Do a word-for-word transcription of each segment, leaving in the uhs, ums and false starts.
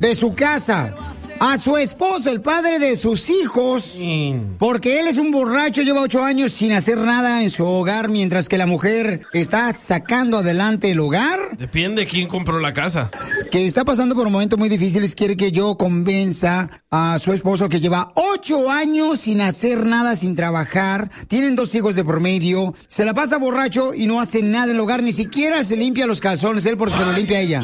de su casa a su esposo, el padre de sus hijos, porque él es un borracho, lleva ocho años sin hacer nada en su hogar, mientras que la mujer está sacando adelante el hogar. Depende de quién compró la casa. Que está pasando por momentos muy difíciles, quiere que yo convenza a su esposo que lleva ocho años sin hacer nada, sin trabajar, tienen dos hijos de por medio, se la pasa borracho y no hace nada en el hogar, ni siquiera se limpia los calzones, él porque se lo limpia ella.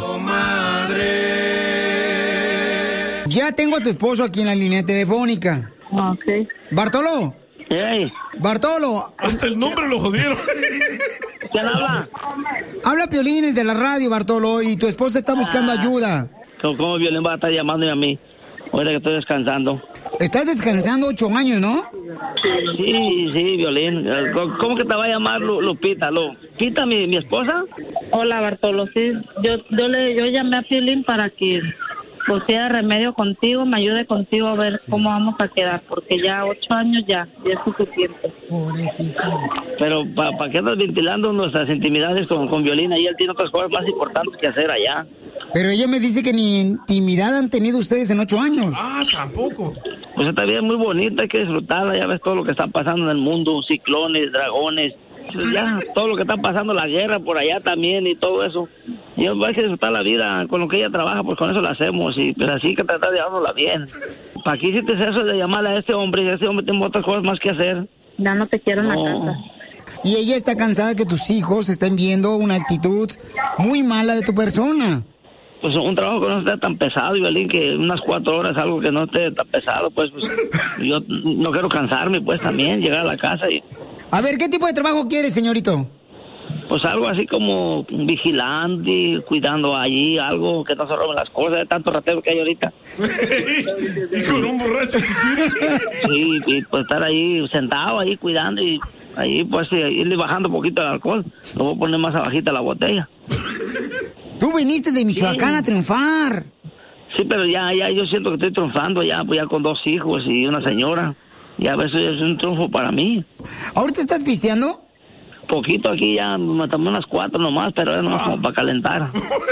Ya tengo a tu esposo aquí en la línea telefónica. Ok. Bartolo. Hey. Bartolo. Hasta el nombre lo jodieron. ¿Quién habla? Habla Piolín, el de la radio, Bartolo, y tu esposa está buscando ah. ayuda. ¿Cómo, ¿Cómo Violín va a estar llamándome a mí? Ahora que estoy descansando. Estás descansando ocho años, ¿no? Sí, sí, Violín. ¿Cómo que te va a llamar Lupita? ¿Lupita, mi, mi esposa? Hola, Bartolo, sí. Yo, yo, le, yo llamé a Piolín para que pusiera remedio contigo, me ayude contigo a ver sí. cómo vamos a quedar, porque ya ocho años ya, ya es suficiente. Pobrecito. Pero ¿para pa qué andas ventilando nuestras intimidades con, con Violín? Ahí él tiene otras cosas más importantes que hacer allá. Pero ella me dice que ni intimidad han tenido ustedes en ocho años. Ah, tampoco. Pues esta vida es muy bonita, hay que disfrutarla, ya ves todo lo que está pasando en el mundo, ciclones, dragones, pues ya todo lo que está pasando, la guerra por allá también y todo eso. Y hay que disfrutar la vida, con lo que ella trabaja, pues con eso la hacemos, y pues así que tratar de llevárnosla bien. ¿Para qué hiciste eso de llamarle a este hombre? Y a este hombre tengo otras cosas más que hacer. Ya no te quiero en no. la casa. Y ella está cansada que tus hijos estén viendo una actitud muy mala de tu persona. Pues un trabajo que no esté tan pesado, Violín, que unas cuatro horas, algo que no esté tan pesado, pues, pues yo no quiero cansarme, pues también, llegar a la casa y... A ver, ¿qué tipo de trabajo quieres, señorito? Pues algo así como vigilante, cuidando allí, algo que no se roben las cosas, de tanto ratero que hay ahorita. Y con un borracho si quieres. Sí, y pues estar ahí sentado, ahí cuidando y ahí pues irle bajando un poquito el alcohol. Lo voy a poner más abajita la botella. Tú viniste de Michoacán sí. a triunfar. Sí, pero ya, ya yo siento que estoy triunfando ya, pues ya con dos hijos y una señora. Ya eso es un triunfo para mí. ¿Ahorita estás pisteando? Poquito aquí ya, me tomé unas cuatro nomás, pero es nomás ah. como para calentar.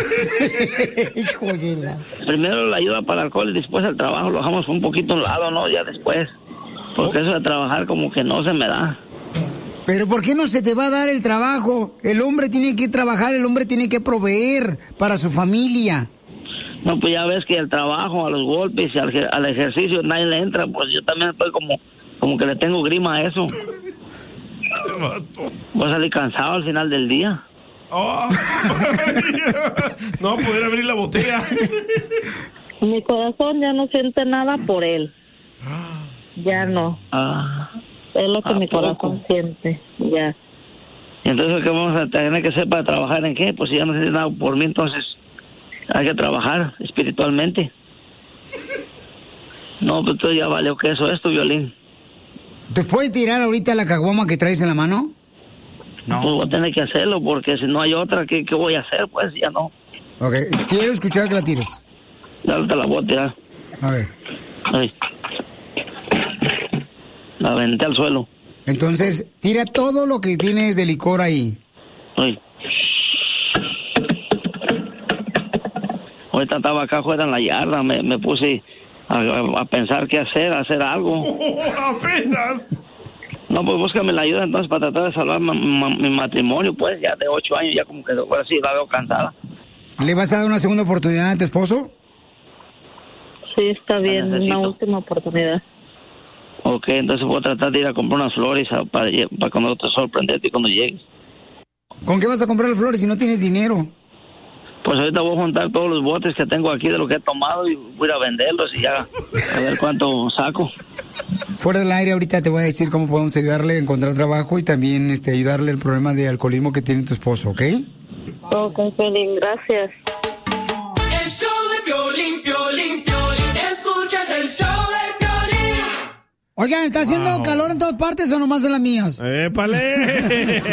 Híjole. Primero la ayuda para el alcohol y después el trabajo lo dejamos un poquito a un lado, ¿no? Ya después. Porque oh. eso de trabajar como que no se me da. Pero ¿por qué no se te va a dar el trabajo? El hombre tiene que trabajar, el hombre tiene que proveer para su familia. No, pues ya ves que el trabajo, a los golpes y al, al ejercicio nadie le entra, pues yo también estoy como, como que le tengo grima a eso. Voy a salir cansado al final del día. Oh. No poder abrir la botella. Mi corazón ya no siente nada por él. Ya no. Ah. Es lo que mi corazón poco? siente, ya. Entonces, ¿qué vamos a tener que hacer para trabajar en qué? Pues si ya no siente nada por mí, entonces hay que trabajar espiritualmente. No, pues tú ya vale que eso es tu Violín. ¿Te puedes tirar ahorita la caguama que traes en la mano? No. Pues voy a tener que hacerlo, porque si no hay otra, ¿qué, qué voy a hacer? Pues ya no. Ok, quiero escuchar que la tires. Ya te la voy a tirar. A ver. Ahí. La aventé al suelo. Entonces, tira todo lo que tienes de licor ahí. Ay. Ahorita estaba acá afuera en la yarda, me, me puse a, a, a pensar qué hacer, a hacer algo. Oh, apenas. No, pues búscame la ayuda entonces para tratar de salvar ma, ma, mi matrimonio, pues ya de ocho años, ya como que ahora sí la veo cansada. ¿Le vas a dar una segunda oportunidad a tu esposo? Sí, está bien, una última oportunidad. Ok, entonces voy a tratar de ir a comprar unas flores para, para cuando te sorprenderte cuando llegues. ¿Con qué vas a comprar las flores si no tienes dinero? Pues ahorita voy a juntar todos los botes que tengo aquí de lo que he tomado y voy a ir a venderlos y ya a ver cuánto saco. Fuera del aire ahorita te voy a decir cómo podemos ayudarle a encontrar trabajo y también este ayudarle el problema de alcoholismo que tiene tu esposo, ¿ok? Ok, Piolín, gracias. El show de Piolín, Piolín, Piolín, escuchas el show de Oigan, ¿está haciendo wow. calor en todas partes o nomás en las mías? ¡Épale!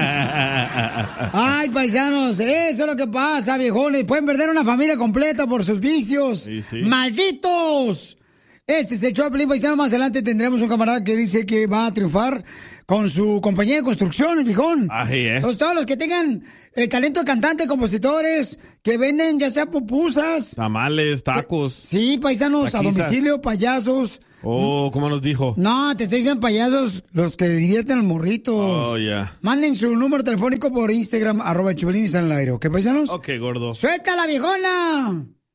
Ay, paisanos, eso es lo que pasa, viejones. Pueden perder una familia completa por sus vicios. Sí, sí. ¡Malditos! Este es el show de Piolín, paisano. Más adelante tendremos un camarada que dice que va a triunfar con su compañía de construcción, el fijón. Así es. Entonces, todos los que tengan el talento de cantante, compositores, que venden ya sea pupusas. Tamales, tacos. Sí, paisanos, taquizas. a domicilio, payasos. Oh, ¿cómo nos dijo? No, te estoy diciendo payasos, los que divierten a los morritos. Oh, ya. Manden su número telefónico por Instagram, arroba Chupilín y salen al aire. ¿Ok, paisanos? Ok, gordo. ¡Suelta la viejona!